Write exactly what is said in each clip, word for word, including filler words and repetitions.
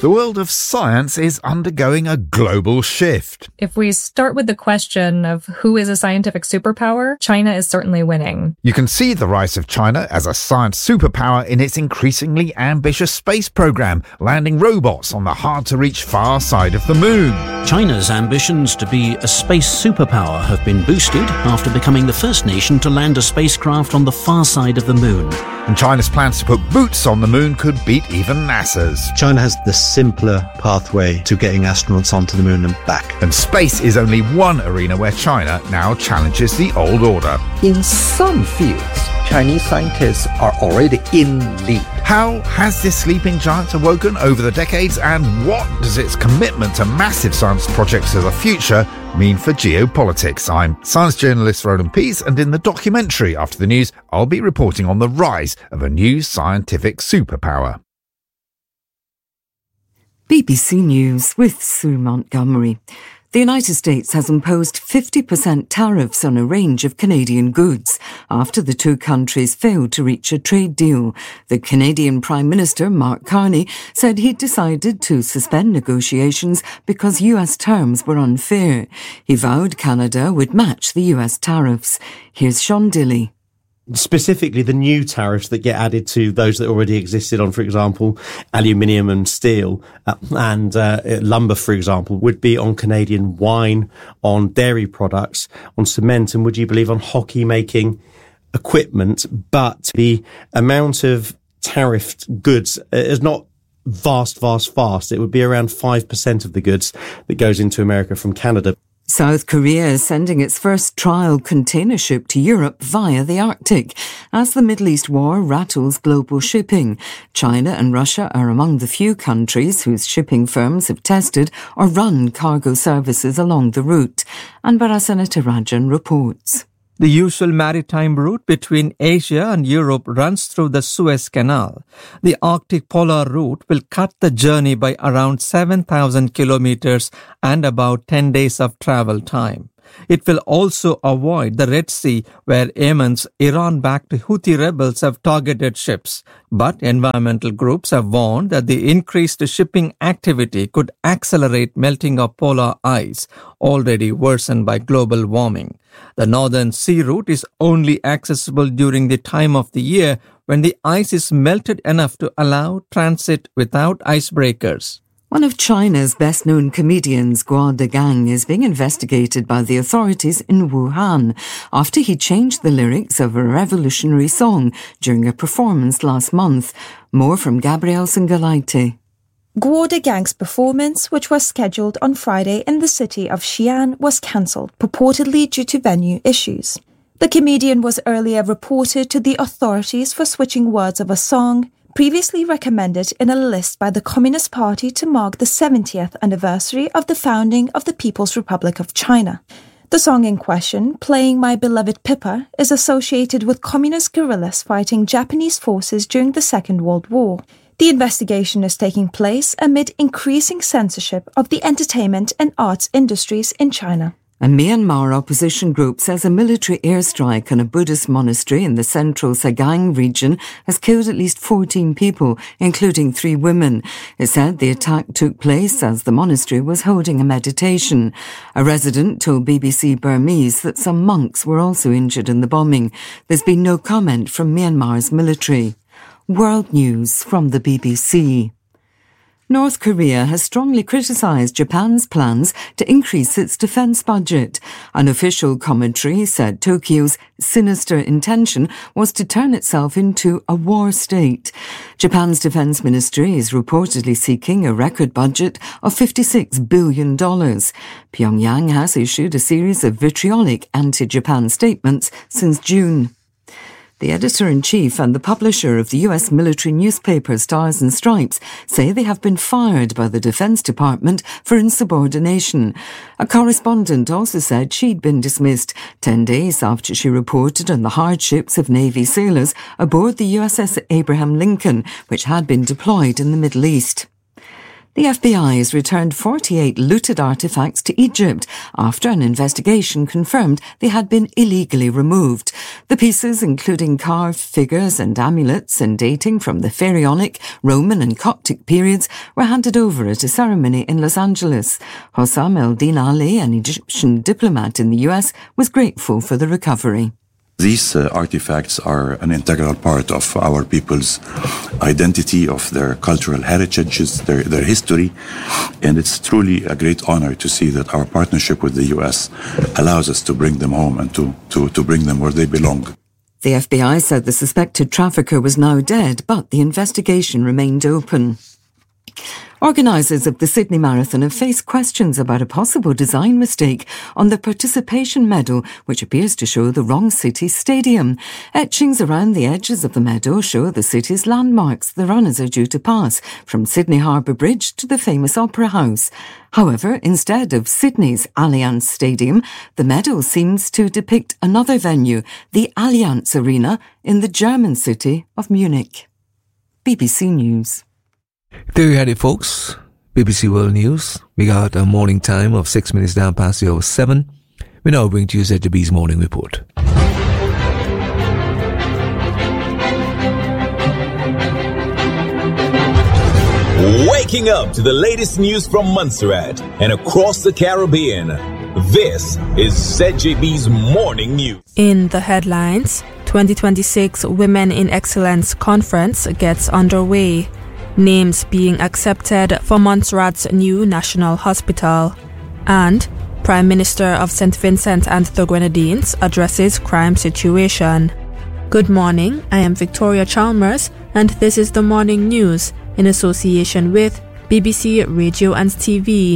The world of science is undergoing a global shift. If we start with the question of who is a scientific superpower, China is certainly winning. You can see the rise of China as a science superpower in its increasingly ambitious space program, landing robots on the hard-to-reach far side of the moon. China's ambitions to be a space superpower have been boosted after becoming the first nation to land a spacecraft on the far side of the moon. And China's plans to put boots on the moon could beat even NASA's. China has the simpler pathway to getting astronauts onto the moon and back. And space is only one arena where China now challenges the old order. In some fields, Chinese scientists are already in lead. How has this sleeping giant awoken over the decades, and what does its commitment to massive science projects of the future mean for geopolitics? I'm science journalist Roland Pease, and in the documentary After the News, I'll be reporting on the rise of a new scientific superpower. B B C News with Sue Montgomery. The United States has imposed fifty percent tariffs on a range of Canadian goods after the two countries failed to reach a trade deal. The Canadian Prime Minister, Mark Carney, said he'd decided to suspend negotiations because U S terms were unfair. He vowed Canada would match the U S tariffs. Here's Sean Dilley. Specifically, the new tariffs that get added to those that already existed on, for example, aluminium and steel uh, and uh, lumber, for example, would be on Canadian wine, on dairy products, on cement, and would you believe on hockey making equipment. But the amount of tariffed goods is not vast, vast, vast. It would be around five percent of the goods that goes into America from Canada. South Korea is sending its first trial container ship to Europe via the Arctic as the Middle East war rattles global shipping. China and Russia are among the few countries whose shipping firms have tested or run cargo services along the route. Anbara Senatarajan reports. The usual maritime route between Asia and Europe runs through the Suez Canal. The Arctic Polar Route will cut the journey by around seven thousand kilometers and about ten days of travel time. It will also avoid the Red Sea, where Yemen's Iran-backed Houthi rebels have targeted ships. But environmental groups have warned that the increased shipping activity could accelerate melting of polar ice, already worsened by global warming. The northern sea route is only accessible during the time of the year when the ice is melted enough to allow transit without icebreakers. One of China's best-known comedians, Guo Degang, is being investigated by the authorities in Wuhan after he changed the lyrics of a revolutionary song during a performance last month. More from Gabrielle Singalaite. Guo Degang's performance, which was scheduled on Friday in the city of Xi'an, was cancelled, purportedly due to venue issues. The comedian was earlier reported to the authorities for switching words of a song previously recommended in a list by the Communist Party to mark the seventieth anniversary of the founding of the People's Republic of China. The song in question, Playing My Beloved Pippa, is associated with communist guerrillas fighting Japanese forces during the Second World War. The investigation is taking place amid increasing censorship of the entertainment and arts industries in China. A Myanmar opposition group says a military airstrike on a Buddhist monastery in the central Sagaing region has killed at least fourteen people, including three women. It said the attack took place as the monastery was holding a meditation. A resident told B B C Burmese that some monks were also injured in the bombing. There's been no comment from Myanmar's military. World News from the B B C. North Korea has strongly criticised Japan's plans to increase its defence budget. An official commentary said Tokyo's sinister intention was to turn itself into a war state. Japan's defence ministry is reportedly seeking a record budget of fifty-six billion dollars. Pyongyang has issued a series of vitriolic anti-Japan statements since June. The editor-in-chief and the publisher of the U S military newspaper Stars and Stripes say they have been fired by the Defense Department for insubordination. A correspondent also said she'd been dismissed ten days after she reported on the hardships of Navy sailors aboard the U S S Abraham Lincoln, which had been deployed in the Middle East. The F B I has returned forty-eight looted artefacts to Egypt after an investigation confirmed they had been illegally removed. The pieces, including carved figures and amulets and dating from the Pharaonic, Roman and Coptic periods, were handed over at a ceremony in Los Angeles. Hossam el-Din Ali, an Egyptian diplomat in the U S, was grateful for the recovery. These uh, artifacts are an integral part of our people's identity, of their cultural heritages, their, their history, and it's truly a great honor to see that our partnership with the U S allows us to bring them home and to, to, to bring them where they belong. The F B I said the suspected trafficker was now dead, but the investigation remained open. Organisers of the Sydney Marathon have faced questions about a possible design mistake on the participation medal, which appears to show the wrong city's stadium. Etchings around the edges of the medal show the city's landmarks the runners are due to pass, from Sydney Harbour Bridge to the famous Opera House. However, instead of Sydney's Allianz Stadium, the medal seems to depict another venue, the Allianz Arena in the German city of Munich. B B C News. There you had it, folks. B B C World News. We got a morning time of six minutes down past the hour seven. We now bring to you Z J B's Morning Report. Waking up to the latest news from Montserrat and across the Caribbean. This is Z J B's Morning News. In the headlines, twenty twenty-six Women in Excellence Conference gets underway. Names being accepted for Montserrat's new National Hospital. And Prime Minister of Saint Vincent and the Grenadines addresses crime situation. Good morning, I am Victoria Chalmers, and this is the Morning News in association with B B C Radio and T V.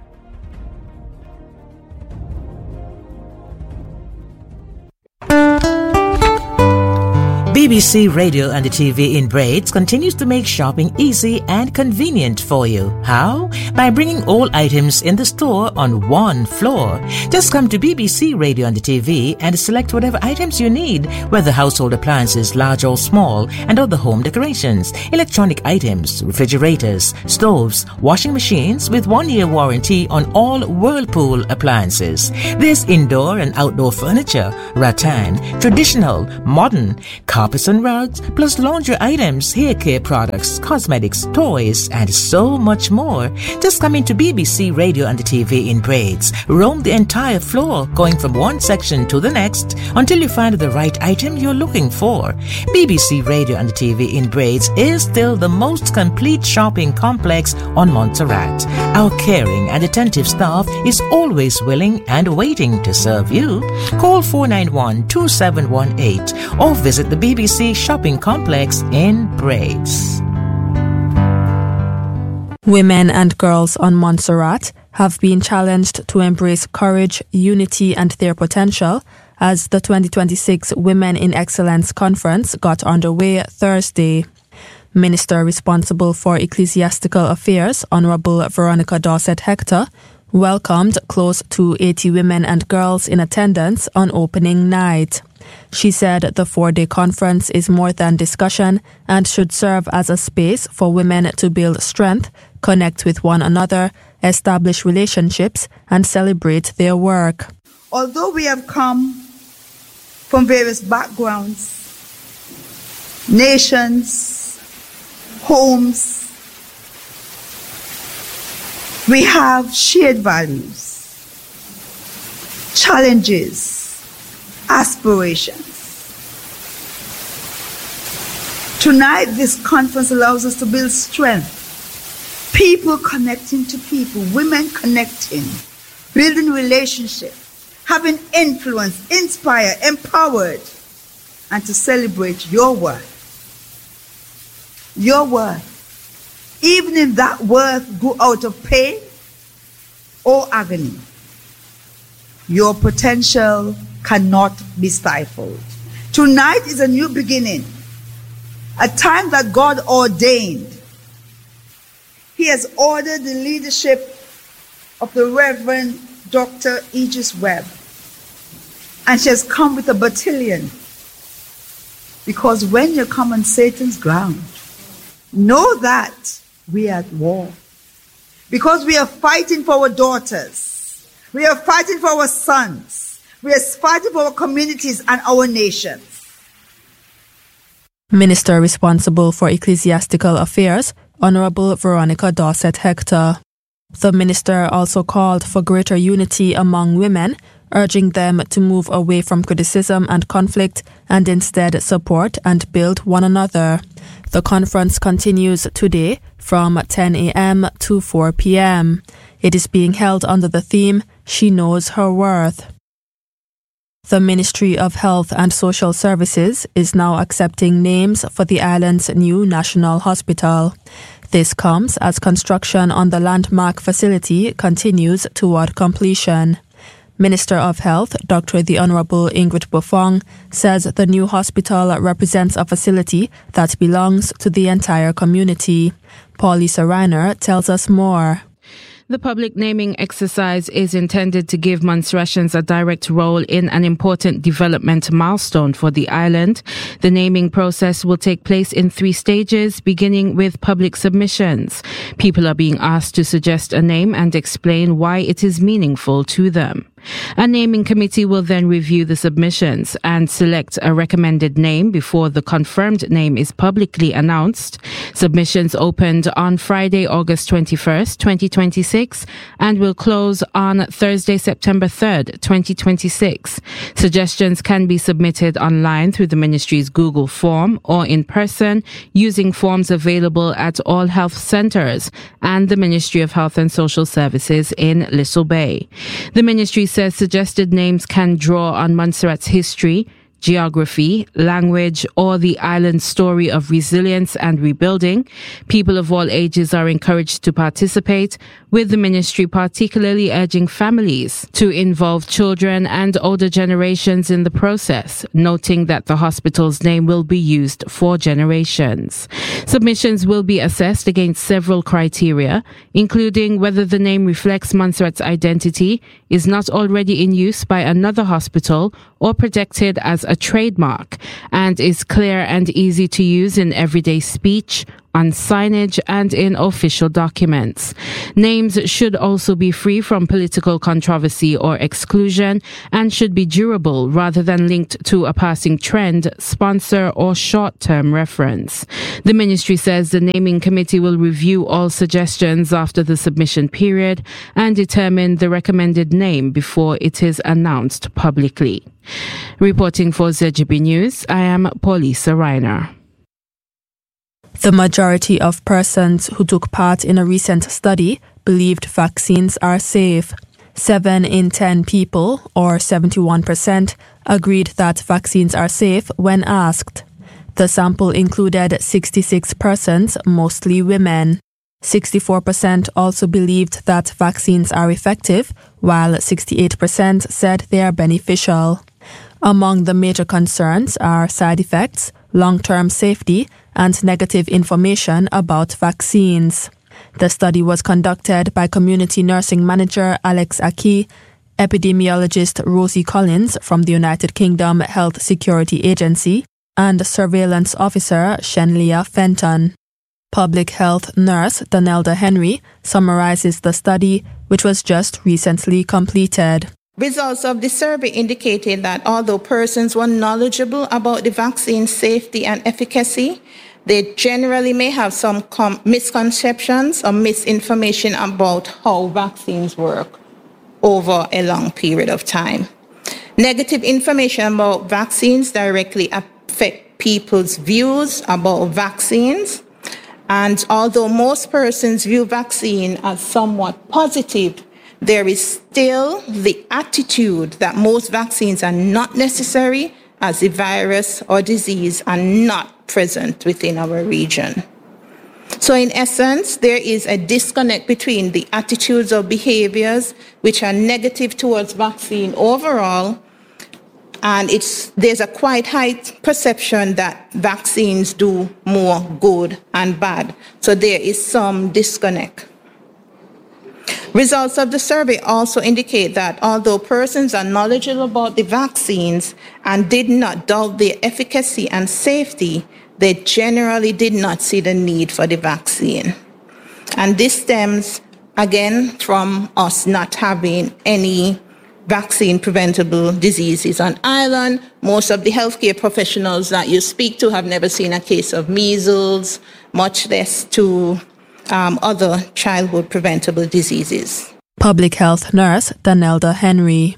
B B C Radio and the T V in Braids continues to make shopping easy and convenient for you. How? By bringing all items in the store on one floor. Just come to B B C Radio and the T V and select whatever items you need, whether household appliances large or small, and other home decorations, electronic items, refrigerators, stoves, washing machines with one-year warranty on all Whirlpool appliances. There's indoor and outdoor furniture, rattan, traditional, modern, carpets and rugs, plus laundry items, hair care products, cosmetics, toys, and so much more. Just come into B B C Radio and the T V in Braids. Roam the entire floor, going from one section to the next until you find the right item you're looking for. B B C Radio and the T V in Braids is still the most complete shopping complex on Montserrat. Our caring and attentive staff is always willing and waiting to serve you. Call four nine one, two seven one eight or visit the B B C shopping complex in Braids. Women and girls on Montserrat have been challenged to embrace courage, unity and their potential as the twenty twenty-six Women in Excellence Conference got underway Thursday. Minister responsible for Ecclesiastical Affairs, Honourable Veronica Dorset-Hector, welcomed close to eighty women and girls in attendance on opening night. She said the four-day conference is more than discussion and should serve as a space for women to build strength, connect with one another, establish relationships, and celebrate their work. Although we have come from various backgrounds, nations, homes, we have shared values, challenges, aspirations. Tonight, this conference allows us to build strength. People connecting to people, women connecting, building relationships, having influence, inspire, empowered, and to celebrate your worth. Your worth. Even if that worth grew out of pain or agony, your potential cannot be stifled. Tonight is a new beginning, a time that God ordained. He has ordered the leadership of the Reverend Doctor Aegis Webb, and she has come with a battalion, because when you come on Satan's ground, know that we are at war, because we are fighting for our daughters, we are fighting for our sons, we are fighting for our communities and our nations. Minister responsible for Ecclesiastical Affairs, Honourable Veronica Dorset Hector. The minister also called for greater unity among women, urging them to move away from criticism and conflict and instead support and build one another. The conference continues today from ten a.m. to four p.m. It is being held under the theme, She Knows Her Worth. The Ministry of Health and Social Services is now accepting names for the island's new national hospital. This comes as construction on the landmark facility continues toward completion. Minister of Health, Doctor The Honourable Ingrid Buffong, says the new hospital represents a facility that belongs to the entire community. Paulisa Reiner tells us more. The public naming exercise is intended to give Montserratians a direct role in an important development milestone for the island. The naming process will take place in three stages, beginning with public submissions. People are being asked to suggest a name and explain why it is meaningful to them. A naming committee will then review the submissions and select a recommended name before the confirmed name is publicly announced. Submissions opened on Friday, August twenty-first, twenty twenty-six, and will close on Thursday, September third, twenty twenty-six. Suggestions can be submitted online through the ministry's Google form or in person using forms available at all health centres and the Ministry of Health and Social Services in Lisle Bay. The ministry says suggested names can draw on Montserrat's history, geography, language, or the island's story of resilience and rebuilding. People of all ages are encouraged to participate, with the ministry particularly urging families to involve children and older generations in the process, noting that the hospital's name will be used for generations. Submissions will be assessed against several criteria, including whether the name reflects Montserrat's identity, is not already in use by another hospital, or protected as a trademark, and is clear and easy to use in everyday speech, on signage, and in official documents. Names should also be free from political controversy or exclusion and should be durable rather than linked to a passing trend, sponsor, or short-term reference. The ministry says the naming committee will review all suggestions after the submission period and determine the recommended name before it is announced publicly. Reporting for Z G B News, I am Paulisa Reiner. The majority of persons who took part in a recent study believed vaccines are safe. Seven in ten people, or seventy-one percent, agreed that vaccines are safe when asked. The sample included sixty-six persons, mostly women. sixty-four percent also believed that vaccines are effective, while sixty-eight percent said they are beneficial. Among the major concerns are side effects, long-term safety, and negative information about vaccines. The study was conducted by Community Nursing Manager Alex Aki, epidemiologist Rosie Collins from the United Kingdom Health Security Agency, and Surveillance Officer Shenlia Fenton. Public health nurse Danelda Henry summarizes the study, which was just recently completed. Results of the survey indicated that although persons were knowledgeable about the vaccine's safety and efficacy, they generally may have some com- misconceptions or misinformation about how vaccines work over a long period of time. Negative information about vaccines directly affect people's views about vaccines. And although most persons view vaccine as somewhat positive, there is still the attitude that most vaccines are not necessary, as the virus or disease are not present within our region. So in essence, there is a disconnect between the attitudes or behaviors which are negative towards vaccine overall, and it's there's a quite high perception that vaccines do more good and bad. So there is some disconnect. Results of the survey also indicate that although persons are knowledgeable about the vaccines and did not doubt their efficacy and safety, they generally did not see the need for the vaccine. And this stems, again, from us not having any vaccine-preventable diseases on island. Most of the healthcare professionals that you speak to have never seen a case of measles, much less to um, other childhood preventable diseases. Public health nurse Danelda Henry.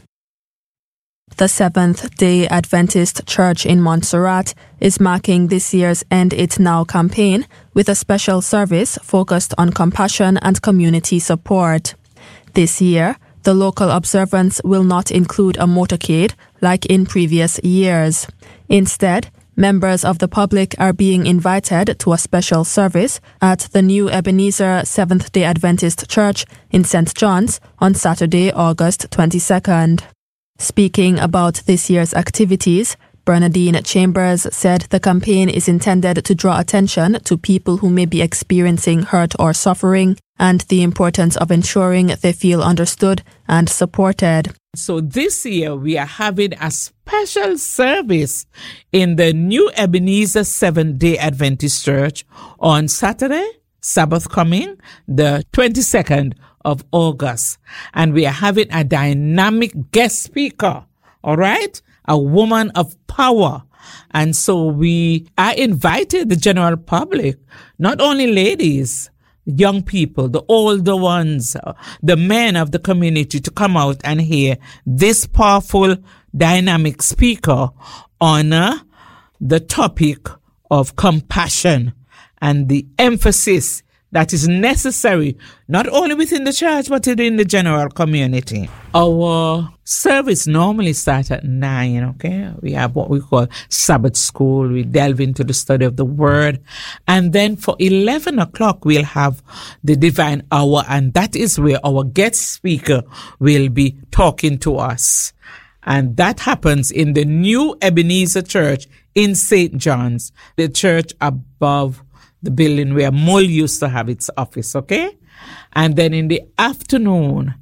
The Seventh-day Adventist Church in Montserrat is marking this year's End It Now campaign with a special service focused on compassion and community support. This year, the local observance will not include a motorcade like in previous years. Instead, members of the public are being invited to a special service at the New Ebenezer Seventh-day Adventist Church in Saint John's on Saturday, August twenty-second. Speaking about this year's activities, Bernadine Chambers said the campaign is intended to draw attention to people who may be experiencing hurt or suffering and the importance of ensuring they feel understood and supported. So this year we are having a special service in the New Ebenezer Seventh-day Adventist Church on Saturday, Sabbath coming, the twenty-second of August. And we are having a dynamic guest speaker, all right? A woman of power. And so we are invited the general public, not only ladies, young people, the older ones, the men of the community to come out and hear this powerful, dynamic speaker on uh, the topic of compassion and the emphasis that is necessary, not only within the church, but in the general community. Our service normally starts at nine, okay? We have what we call Sabbath school. We delve into the study of the word. And then for eleven o'clock, we'll have the divine hour. And that is where our guest speaker will be talking to us. And that happens in the New Ebenezer Church in Saint John's, the church above the building where Mull used to have its office, okay? And then in the afternoon,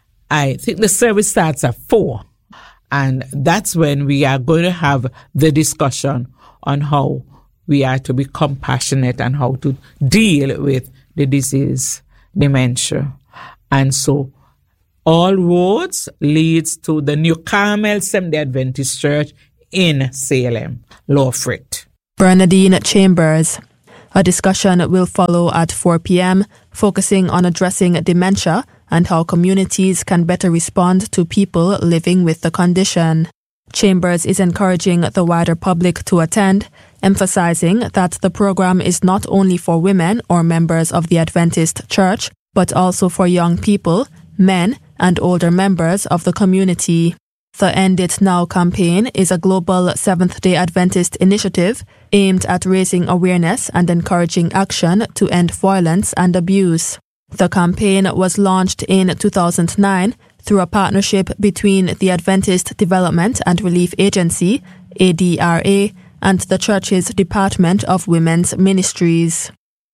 I think the service starts at four. And that's when we are going to have the discussion on how we are to be compassionate and how to deal with the disease, dementia. And so all roads leads to the New Carmel Seventh-day Adventist Church in Salem, Lawfrit. Bernadine Chambers. A discussion will follow at four p.m., focusing on addressing dementia and how communities can better respond to people living with the condition. Chambers is encouraging the wider public to attend, emphasizing that the program is not only for women or members of the Adventist Church, but also for young people, men, and older members of the community. The End It Now campaign is a global Seventh-day Adventist initiative aimed at raising awareness and encouraging action to end violence and abuse. The campaign was launched in two thousand nine through a partnership between the Adventist Development and Relief Agency, A D R A, and the Church's Department of Women's Ministries.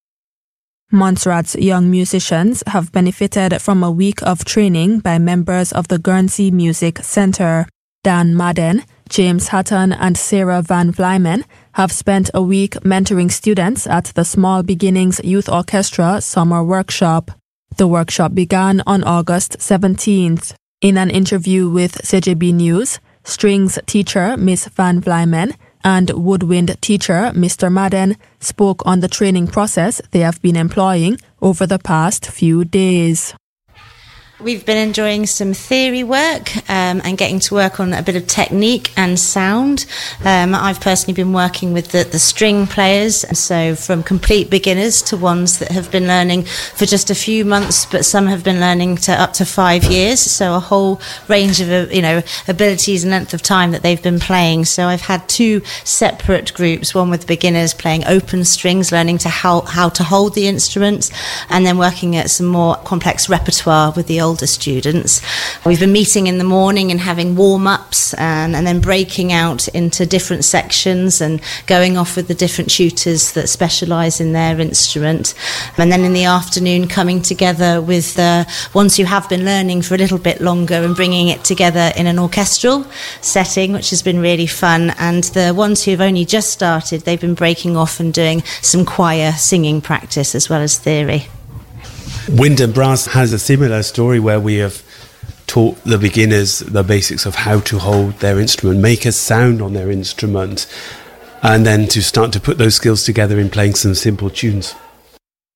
Montserrat's young musicians have benefited from a week of training by members of the Guernsey Music Centre. Dan Madden, James Hatton and Sarah Van Vlymen have spent a week mentoring students at the Small Beginnings Youth Orchestra Summer Workshop. The workshop began on August seventeenth. In an interview with C J B News, strings teacher Miss Van Vlymen and woodwind teacher Mister Madden spoke on the training process they have been employing over the past few days. We've been enjoying some theory work um, and getting to work on a bit of technique and sound. Um, I've personally been working with the, the string players, so from complete beginners to ones that have been learning for just a few months, but some have been learning to up to five years. So a whole range of you know abilities and length of time that they've been playing. So I've had two separate groups, one with beginners playing open strings, learning to how how to hold the instruments, and then working at some more complex repertoire with the older students. We've been meeting in the morning and having warm-ups and, and then breaking out into different sections and going off with the different tutors that specialise in their instrument. And then in the afternoon coming together with the ones who have been learning for a little bit longer and bringing it together in an orchestral setting, which has been really fun. And the ones who have only just started, they've been breaking off and doing some choir singing practice as well as theory. Wind and Brass has a similar story where we have taught the beginners the basics of how to hold their instrument, make a sound on their instrument, and then to start to put those skills together in playing some simple tunes.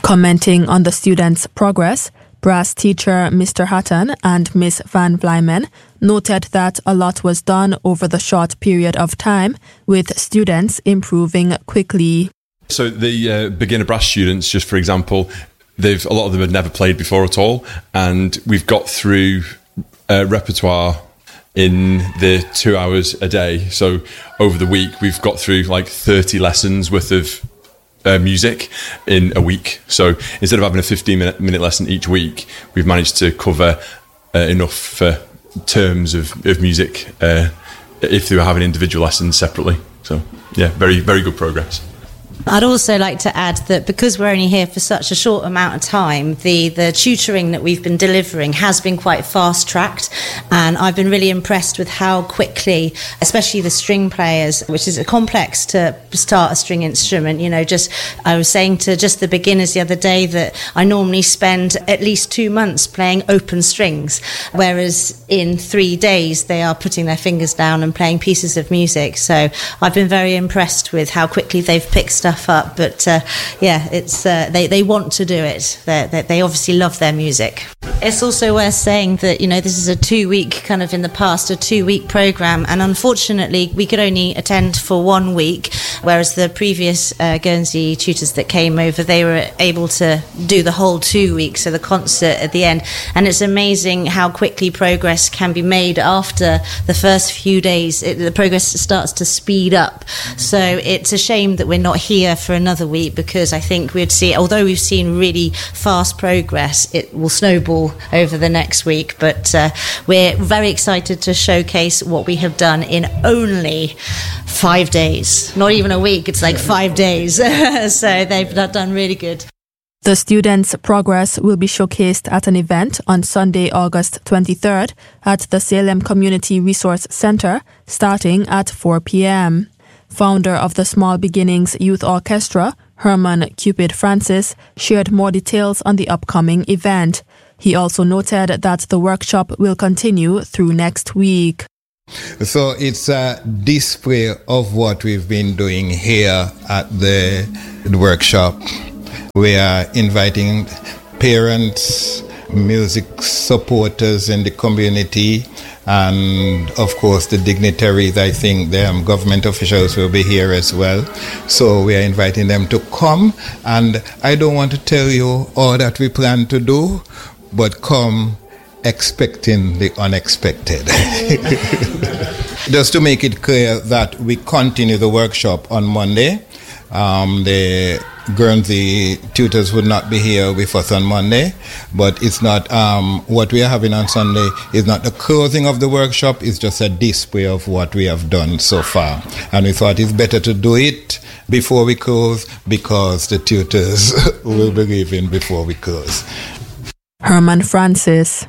Commenting on the students' progress, brass teacher Mister Hatton and Miss Van Vlymen noted that a lot was done over the short period of time, with students improving quickly. So the uh, beginner brass students, just for example, they've a lot of them had never played before at all, and we've got through uh, repertoire in the two hours a day. So over the week, we've got through like thirty lessons worth of uh, music in a week. So instead of having a fifteen minute, minute lesson each week, we've managed to cover uh, enough for terms of, of music uh, if they were having individual lessons separately. So yeah, very, very good progress. I'd also like to add that because we're only here for such a short amount of time, the, the tutoring that we've been delivering has been quite fast-tracked, and I've been really impressed with how quickly, especially the string players, which is complex to start a string instrument. You know, just I was saying to just the beginners the other day that I normally spend at least two months playing open strings, whereas in three days they are putting their fingers down and playing pieces of music. So I've been very impressed with how quickly they've picked stuff up, but uh, yeah, it's uh, they they want to do it. They, they they obviously love their music. It's also worth saying that, you know, this is a two-week kind of in the past a two-week program, and unfortunately we could only attend for one week, whereas the previous uh, Guernsey tutors that came over, they were able to do the whole two weeks, so the concert at the end. And it's amazing how quickly progress can be made after the first few days. It, the progress starts to speed up. So it's a shame that we're not here for another week, because I think we'd see, although we've seen really fast progress, it will snowball over the next week. But uh, we're very excited to showcase what we have done in only five days. Not even a week, it's like five days. So they've done really good. The students' progress will be showcased at an event on Sunday, August twenty-third at the Salem Community Resource Center, starting at four p.m. Founder of the Small Beginnings Youth Orchestra, Herman Cupid Francis, shared more details on the upcoming event. He also noted that the workshop will continue through next week. So it's a display of what we've been doing here at the, the workshop. We are inviting parents, music supporters in the community, and of course the dignitaries. I think the um, government officials will be here as well. So we are inviting them to come, and I don't want to tell you all that we plan to do, but come expecting the unexpected. Just to make it clear that we continue the workshop on Monday. Um, the Guernsey tutors would not be here with us on Monday, but it's not, um, what we are having on Sunday is not the closing of the workshop, it's just a display of what we have done so far. And we thought it's better to do it before we close, because the tutors will be leaving before we close. Herman Francis.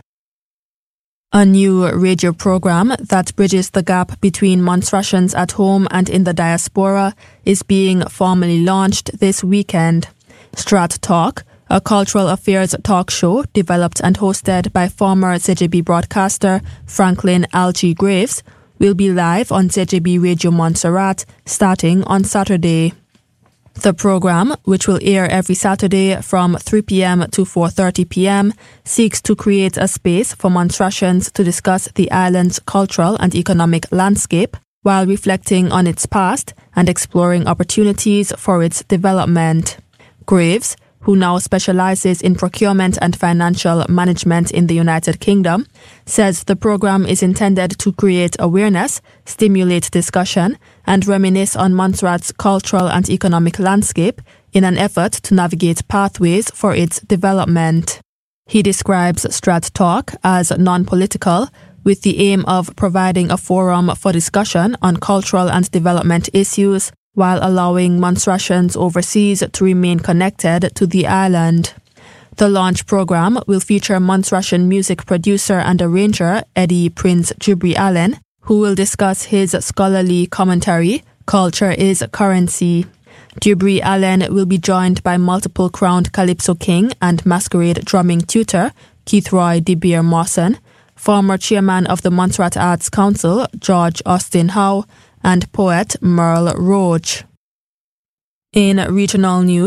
A new radio program that bridges the gap between Montserratians at home and in the diaspora is being formally launched this weekend. Strat Talk, a cultural affairs talk show developed and hosted by former Z J B broadcaster Franklin Algie Graves, will be live on Z J B Radio Montserrat starting on Saturday. The program, which will air every Saturday from three p.m. to four thirty p.m, seeks to create a space for Montserratians to discuss the island's cultural and economic landscape while reflecting on its past and exploring opportunities for its development. Graves, who now specializes in procurement and financial management in the United Kingdom, says the program is intended to create awareness, stimulate discussion, and reminisce on Montserrat's cultural and economic landscape in an effort to navigate pathways for its development. He describes Strat Talk as non-political, with the aim of providing a forum for discussion on cultural and development issues, while allowing Montserratians overseas to remain connected to the island. The launch program will feature Montserratian music producer and arranger Eddie Prince Jubri Allen, who will discuss his scholarly commentary, Culture is Currency. Jubri Allen will be joined by multiple crowned calypso king and masquerade drumming tutor Keithroy De Beer Mawson, former chairman of the Montserrat Arts Council George Austin Howe, and poet Merle Roach. In regional news,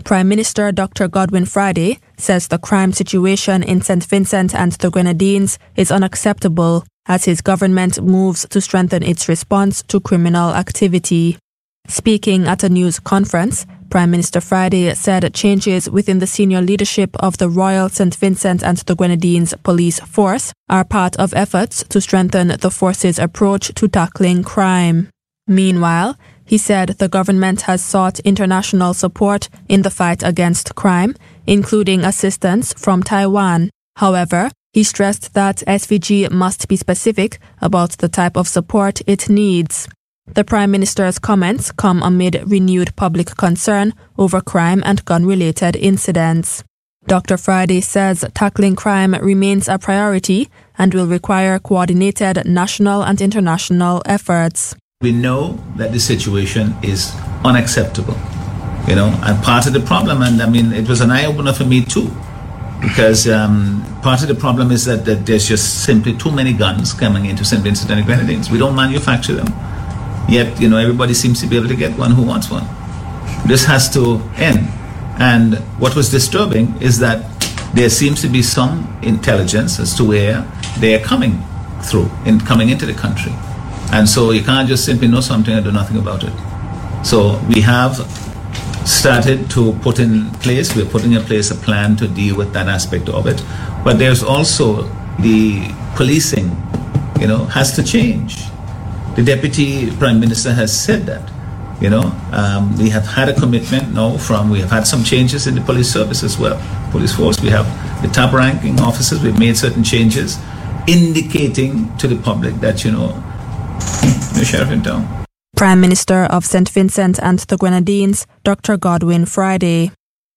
Prime Minister Doctor Godwin Friday says the crime situation in Saint Vincent and the Grenadines is unacceptable as his government moves to strengthen its response to criminal activity. Speaking at a news conference, Prime Minister Friday said changes within the senior leadership of the Royal Saint Vincent and the Grenadines Police Force are part of efforts to strengthen the force's approach to tackling crime. Meanwhile, he said the government has sought international support in the fight against crime, including assistance from Taiwan. However, he stressed that S V G must be specific about the type of support it needs. The Prime Minister's comments come amid renewed public concern over crime and gun-related incidents. Doctor Friday says tackling crime remains a priority and will require coordinated national and international efforts. We know that the situation is unacceptable, you know, and part of the problem, and I mean, it was an eye-opener for me too, because um, part of the problem is that, that there's just simply too many guns coming into Saint Vincent and the Grenadines. We don't manufacture them, yet, you know, everybody seems to be able to get one who wants one. This has to end. And what was disturbing is that there seems to be some intelligence as to where they are coming through, in coming into the country. And so you can't just simply know something and do nothing about it. So we have started to put in place, we're putting in place a plan to deal with that aspect of it. But there's also the policing, you know, has to change. The Deputy Prime Minister has said that, you know, um, we have had a commitment now from, we have had some changes in the police service as well, police force. We have the top ranking officers, we've made certain changes indicating to the public that, you know, the sheriff in town. Prime Minister of Saint Vincent and the Grenadines, Doctor Godwin Friday.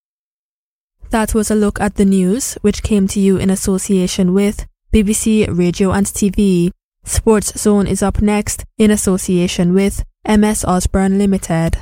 That was a look at the news, which came to you in association with B B C Radio and T V. Sports Zone is up next in association with M S Osborne Limited.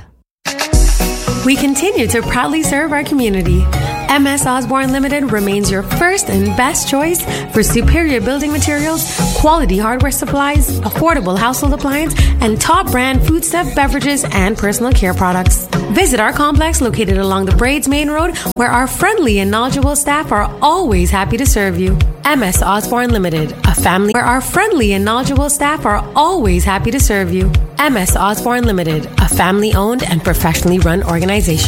We continue to proudly serve our community. M S Osborne Limited remains your first and best choice for superior building materials, quality hardware supplies, affordable household appliance, and top brand foodstuff, beverages, and personal care products. Visit our complex located along the Braids Main Road, where our friendly and knowledgeable staff are always happy to serve you. M S Osborne Limited, a family where our friendly and knowledgeable staff are always happy to serve you. M S Osborne Limited, a family-owned and professionally run organization.